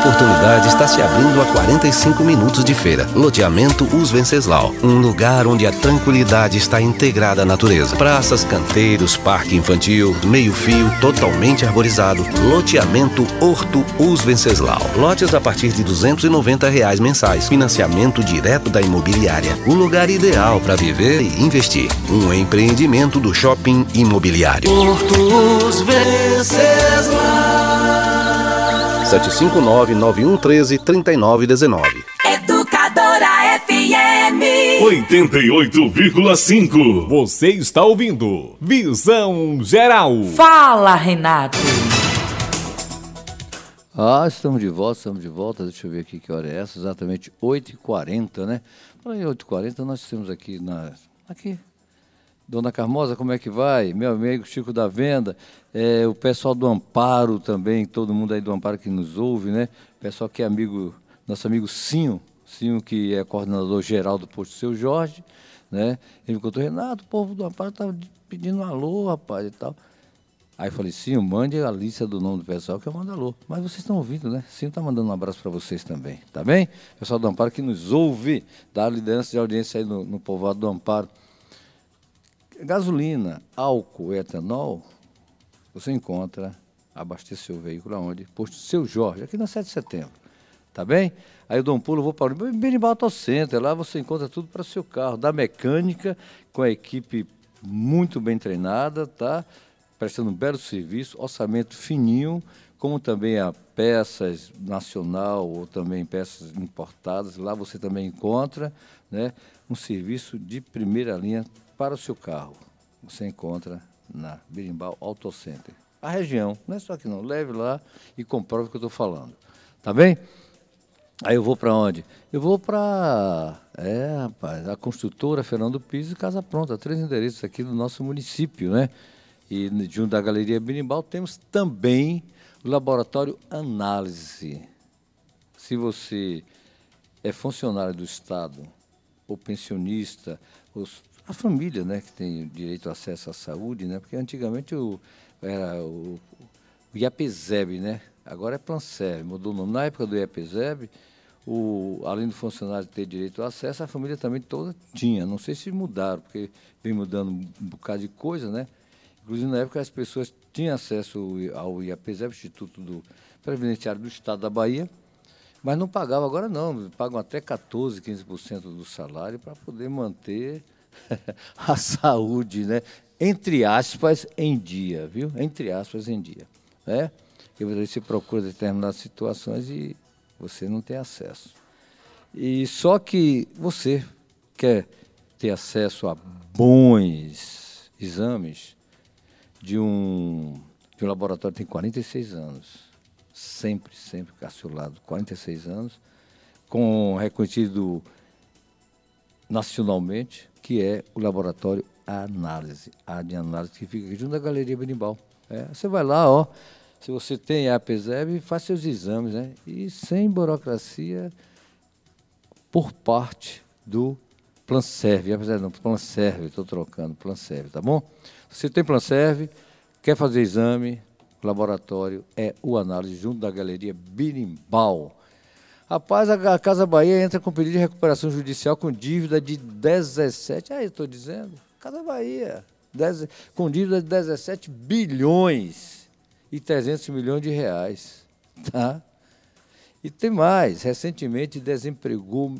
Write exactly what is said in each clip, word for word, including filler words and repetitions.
oportunidade está se abrindo a quarenta e cinco minutos de feira. Loteamento Os Venceslau, um lugar onde a tranquilidade está integrada à natureza. Praças, canteiros, parque infantil, meio-fio, totalmente arborizado. Loteamento Horto Os Venceslau. Lotes a partir de duzentos e noventa reais mensais. Financiamento direto da imobiliária. O lugar ideal para viver e investir. Um empreendimento do Shopping Imobiliário. Horto Os Venceslau. sete cinco nove, nove um um três, três nove um nove. Educadora F M oitenta e oito vírgula cinco. Você está ouvindo Visão Geral. Fala, Renato. Ah, estamos de volta, estamos de volta. Deixa eu ver aqui que hora é essa. Exatamente oito e quarenta, né? Aí, oito e quarenta, nós temos aqui na... Aqui. Dona Carmosa, como é que vai? Meu amigo Chico da Venda, é, o pessoal do Amparo também, todo mundo aí do Amparo que nos ouve, né? O pessoal que é amigo, nosso amigo Cinho, Cinho que é coordenador geral do Posto Seu Jorge, né? Ele me contou, Renato, o povo do Amparo estava pedindo um alô, rapaz, e tal. Aí eu falei, Cinho, mande a lista do nome do pessoal que eu mando alô. Mas vocês estão ouvindo, né? Cinho está mandando um abraço para vocês também, tá bem? O pessoal do Amparo que nos ouve, dá liderança de audiência aí no, no povoado do Amparo. Gasolina, álcool e etanol, você encontra, abastece seu veículo aonde? Posto Seu Jorge, aqui na sete de setembro, tá bem? Aí eu dou um pulo, vou para o Berimbau Auto Center, lá você encontra tudo para o seu carro, da mecânica, com a equipe muito bem treinada, tá? Prestando um belo serviço, orçamento fininho, como também a peças nacional ou também peças importadas, lá você também encontra, né, um serviço de primeira linha para o seu carro. Você encontra na Berimbau Auto Center. A região, não é só aqui não, leve lá e comprove o que eu estou falando. Tá bem? Aí eu vou para onde? Eu vou para, é, rapaz, a construtora Fernando Piso e Casa Pronta, três endereços aqui do nosso município, né? E junto da Galeria Berimbau temos também o Laboratório Análise. Se você é funcionário do Estado, ou pensionista, os a família, né, que tem direito ao acesso à saúde, né, porque antigamente o, era o, o IAPESEB, né, agora é Planserv, mudou o nome. Na época do IAPESEB, o, além do funcionário ter direito ao acesso, a família também toda tinha. Não sei se mudaram, porque vem mudando um bocado de coisa, né? Inclusive, na época, as pessoas tinham acesso ao IAPESEB, Instituto do Previdenciário do Estado da Bahia, mas não pagavam. Agora não, pagam até quatorze, quinze por cento do salário para poder manter a saúde, né? Entre aspas, em dia, viu? Entre aspas, em dia, né? Que você procura determinadas situações e você não tem acesso. E só que você quer ter acesso a bons exames de um, de um laboratório que tem quarenta e seis anos, sempre, sempre ao seu lado, quarenta e seis anos, com reconhecido nacionalmente, que é o Laboratório Análise, a de análise que fica aqui junto da Galeria Berimbau. É, você vai lá, ó, se você tem a APESEB, faz seus exames, né? E sem burocracia por parte do Planserv, apesar não, Planserv, estou trocando, Planserv, tá bom? Se você tem Planserv, quer fazer exame, o laboratório é o Análise junto da Galeria Berimbau. Rapaz, a Casa Bahia entra com pedido de recuperação judicial com dívida de dezessete... Aí, estou dizendo, Casa Bahia, dez, com dívida de dezessete bilhões e trezentos milhões de reais. Tá? E tem mais, recentemente desempregou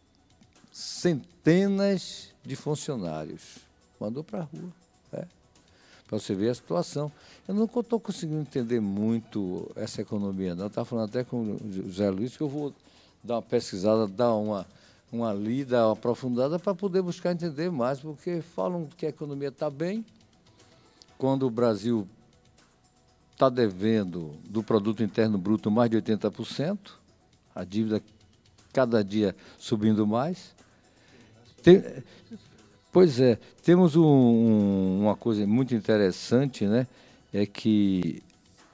centenas de funcionários. Mandou para a rua, né? Para você ver a situação. Eu não estou conseguindo entender muito essa economia, não. Eu estava falando até com o José Luiz que eu vou dar uma pesquisada, dar uma, uma lida aprofundada para poder buscar entender mais, porque falam que a economia está bem, quando o Brasil está devendo do produto interno bruto mais de oitenta por cento, a dívida cada dia subindo mais. Tem, pois é, temos um, um, uma coisa muito interessante, né? É que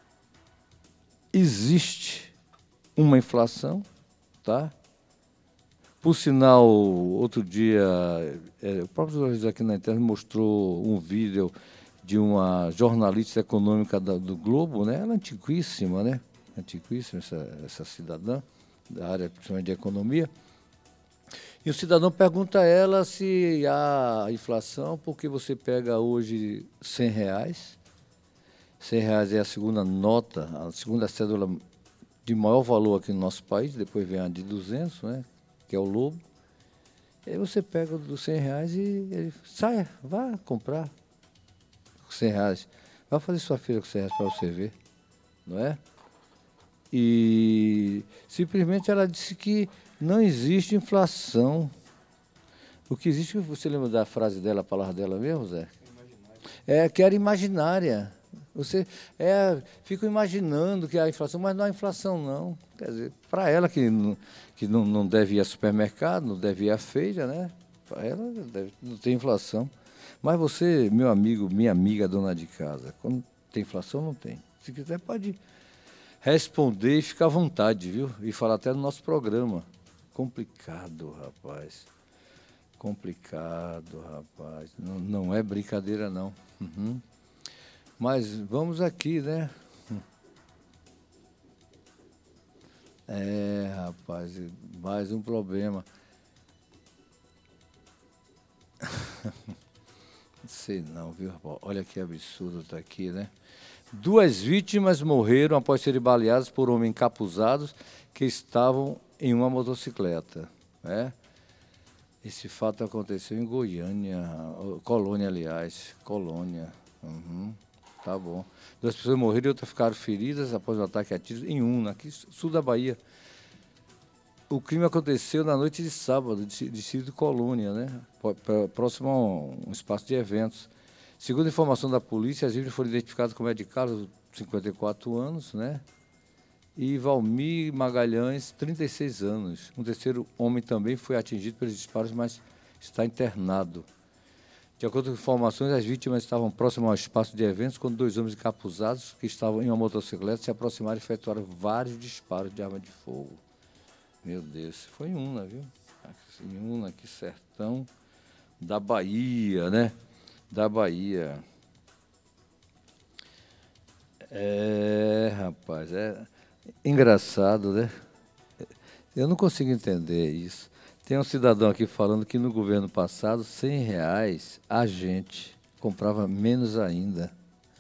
existe uma inflação, tá? Por sinal, outro dia, é, o próprio jornalista aqui na internet mostrou um vídeo de uma jornalista econômica da, do Globo, né? Ela é antiquíssima, né? antiquíssima, essa, essa cidadã, da área principalmente de economia. E o cidadão pergunta a ela se há inflação, porque você pega hoje cem reais, cem reais é a segunda nota, a segunda cédula de maior valor aqui no nosso país, depois vem a de duzentos, né, que é o Lobo. E aí você pega dos cem reais e ele sai, vá comprar cem reais. Vai fazer sua feira com cem reais para você ver, não é? E simplesmente ela disse que não existe inflação. O que existe, você lembra da frase dela, a palavra dela mesmo, Zé? É que era imaginária. Você é, fica imaginando que há inflação, mas não há inflação, não. Quer dizer, para ela que, não, que não, não deve ir ao supermercado, não deve ir à feira, né? Para ela deve, não tem inflação. Mas você, meu amigo, minha amiga, dona de casa, quando tem inflação, não tem. Se quiser, pode responder e ficar à vontade, viu? E falar até no nosso programa. Complicado, rapaz. Complicado, rapaz. Não, não é brincadeira, não. Uhum. Mas vamos aqui, né? É, rapaz, mais um problema. Não sei não, viu, rapaz? Olha que absurdo tá aqui, né? Duas vítimas morreram após serem baleadas por homens encapuzados que estavam em uma motocicleta, né? Esse fato aconteceu em Goiânia, Colônia, aliás, Colônia. Uhum. Tá bom. Duas pessoas morreram e outras ficaram feridas após um ataque a tiros em Una, aqui sul da Bahia. O crime aconteceu na noite de sábado, de distrito de Colônia, né? Próximo a um espaço de eventos. Segundo a informação da polícia, as vítimas foram identificadas como Ed Carlos, cinquenta e quatro anos, né? E Valmir Magalhães, trinta e seis anos. Um terceiro homem também foi atingido pelos disparos, mas está internado. De acordo com informações, as vítimas estavam próximas ao espaço de eventos quando dois homens encapuzados que estavam em uma motocicleta se aproximaram e efetuaram vários disparos de arma de fogo. Meu Deus, foi em Una, viu? Em Una, que sertão da Bahia, né? Da Bahia. É, rapaz, é engraçado, né? Eu não consigo entender isso. Tem um cidadão aqui falando que no governo passado, cem reais, a gente comprava menos ainda.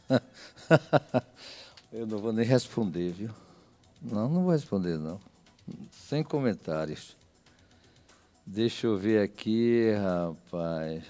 Eu não vou nem responder, viu? Não, não vou responder, não. Sem comentários. Deixa eu ver aqui, rapaz.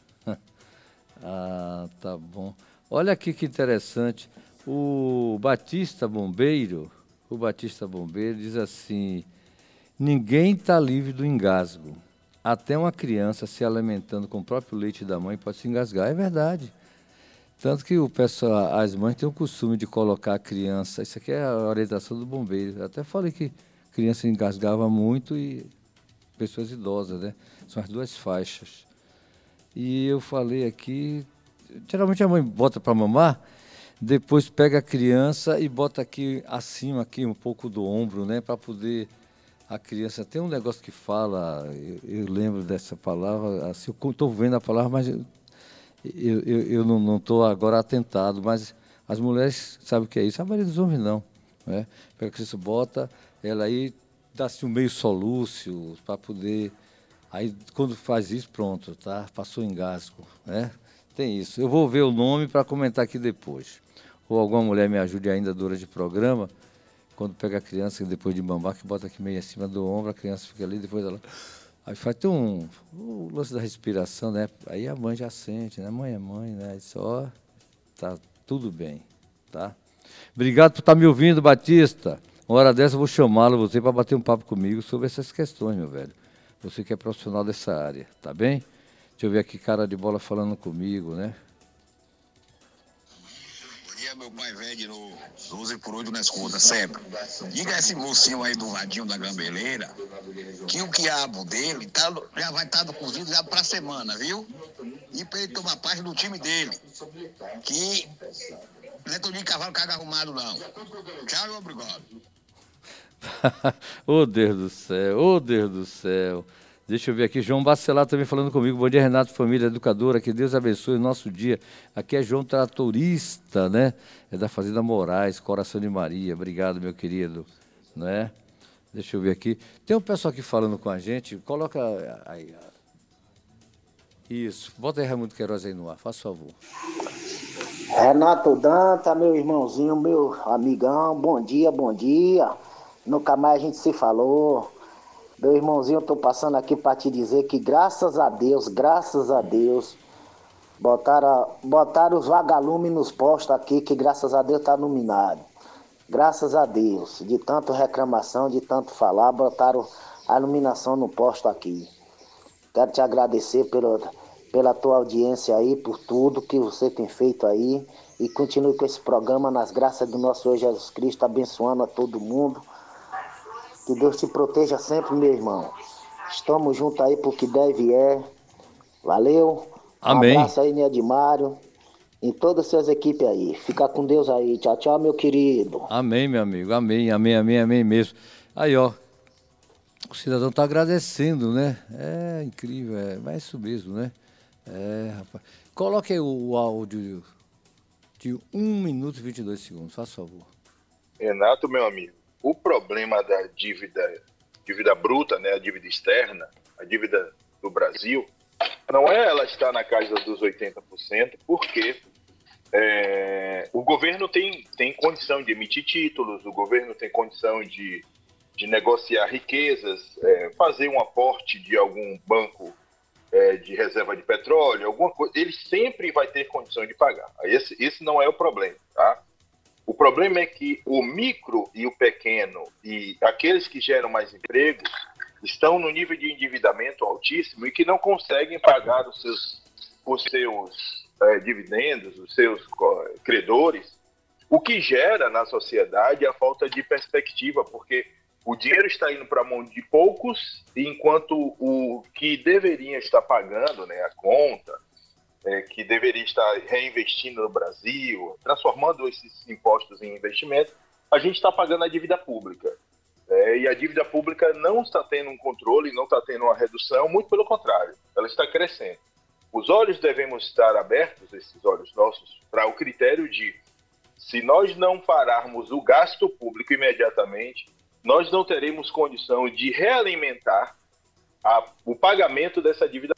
Ah, tá bom. Olha aqui que interessante. O Batista Bombeiro, o Batista Bombeiro diz assim: ninguém está livre do engasgo. Até uma criança se alimentando com o próprio leite da mãe pode se engasgar. É verdade. Tanto que o pessoal, as mães têm o costume de colocar a criança. Isso aqui é a orientação do bombeiro. Eu até falei que criança engasgava muito e pessoas idosas, né? São as duas faixas. E eu falei aqui, geralmente a mãe bota para mamar, depois pega a criança e bota aqui acima, aqui um pouco do ombro, né? Para poder a criança... Tem um negócio que fala, eu, eu lembro dessa palavra, assim, eu estou vendo a palavra, mas eu, eu, eu, eu não estou agora atentado, mas as mulheres sabem o que é isso, a maioria dos homens não, né? Pega a criança, bota ela aí, dá-se um meio solúcio para poder... Aí, quando faz isso, pronto, tá? Passou engasgo, né? Tem isso. Eu vou ver o nome para comentar aqui depois. Ou alguma mulher me ajude ainda, dura de programa, quando pega a criança, depois de mamar, que bota aqui meio acima do ombro, a criança fica ali, depois ela... Aí faz tem um... O lance da respiração, né? Aí a mãe já sente, né? Mãe é mãe, né? Aí só... Tá tudo bem, tá? Obrigado por estar me ouvindo, Batista. Uma hora dessa eu vou chamá-lo, você, para bater um papo comigo sobre essas questões, meu velho. Você que é profissional dessa área, tá bem? Deixa eu ver aqui, cara de bola falando comigo, né? Bom dia, meu pai velho, no doze por oito na escuta, sempre. Diga a esse mocinho aí do Vadinho da Gambeleira que o quiabo dele tá, já vai estar tá cozido já pra semana, viu? E pra ele tomar parte do time dele. Que não é todo de cavalo caga arrumado, não. Tchau e obrigado. Ô, Deus do céu, ô, Deus do céu. Deixa eu ver aqui, João Bacelar também falando comigo. Bom dia, Renato, família educadora, que Deus abençoe o nosso dia. Aqui é João Tratorista, né? É da Fazenda Moraes, Coração de Maria. Obrigado, meu querido. Né? Deixa eu ver aqui. Tem um pessoal aqui falando com a gente. Coloca aí. Isso. Bota aí Raimundo Queiroz aí no ar, faz favor. Renato Danta, meu irmãozinho, meu amigão. Bom dia, bom dia. Nunca mais a gente se falou. Meu irmãozinho, eu tô passando aqui para te dizer que graças a Deus, graças a Deus, botaram, botaram os vagalumes nos postos aqui, que graças a Deus tá iluminado. Graças a Deus, de tanto reclamação, de tanto falar, botaram a iluminação no posto aqui. Quero te agradecer pela, pela tua audiência aí, por tudo que você tem feito aí, e continue com esse programa nas graças do nosso Senhor Jesus Cristo, abençoando a todo mundo. Que Deus te proteja sempre, meu irmão. Estamos juntos aí pro que deve e é. Valeu. Amém. Um abraço aí, Nedmário. E todas as suas equipes aí. Fica com Deus aí. Tchau, tchau, meu querido. Amém, meu amigo. Amém, amém, amém, amém mesmo. Aí, ó. O cidadão tá agradecendo, né? É incrível, é. Mas é isso mesmo, né? É, rapaz. Coloque aí o, o áudio de um minuto e vinte e dois segundos, faz favor. Renato, meu amigo. O problema da dívida, dívida bruta, né, a dívida externa, a dívida do Brasil, não é ela estar na casa dos oitenta por cento, porque é, o governo tem, tem condição de emitir títulos, o governo tem condição de, de negociar riquezas, é, fazer um aporte de algum banco é, de reserva de petróleo, alguma coisa, ele sempre vai ter condição de pagar. Esse, esse não é o problema, tá? O problema é que o micro e o pequeno e aqueles que geram mais empregos estão no nível de endividamento altíssimo e que não conseguem pagar os seus, os seus é, dividendos, os seus credores, o que gera na sociedade a falta de perspectiva, porque o dinheiro está indo para a mão de poucos, enquanto o que deveria estar pagando, né, a conta, É, que deveria estar reinvestindo no Brasil, transformando esses impostos em investimento, a gente está pagando a dívida pública. É, e a dívida pública não está tendo um controle, não está tendo uma redução, muito pelo contrário, ela está crescendo. Os olhos devemos estar abertos, esses olhos nossos, para o critério de, se nós não pararmos o gasto público imediatamente, nós não teremos condição de realimentar a, o pagamento dessa dívida